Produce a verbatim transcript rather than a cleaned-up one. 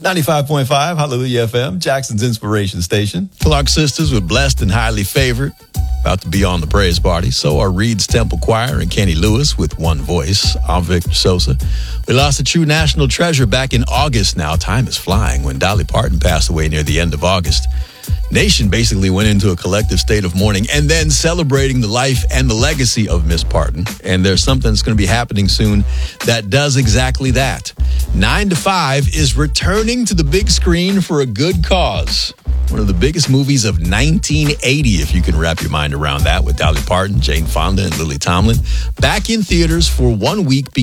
ninety-five point five, Hallelujah F M, Jackson's inspiration station. Clark Sisters were blessed and highly favored. About to be on the praise party. So are Reed's Temple Choir and Kenny Lewis with one voice. I'm Victor Sosa. We lost a true national treasure back in August now. Time is flying. When Dolly Parton passed away near the end of August, nation basically went into a collective state of mourning and then celebrating the life and the legacy of Miss Parton. And there's something that's going to be happening soon that does exactly that. Nine to five is returning to the big screen for a good cause. One of the biggest movies of nineteen eighty, if you can wrap your mind around that, with Dolly Parton, Jane Fonda, and Lily Tomlin, back in theaters for one week.